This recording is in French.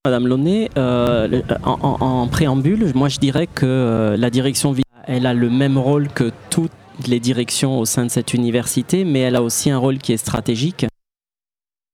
Madame Launay, en préambule, moi je dirais que la direction elle a le même rôle que toutes les directions au sein de cette université, mais elle a aussi un rôle qui est stratégique.